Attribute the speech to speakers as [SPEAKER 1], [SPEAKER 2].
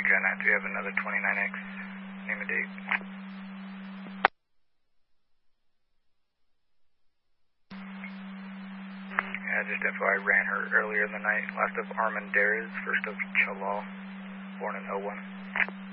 [SPEAKER 1] Skynet, do you have another 29X? Name and date. Yeah, just FYI, I ran her earlier in the night. Last of Armandares, first of Chalal, born in 01.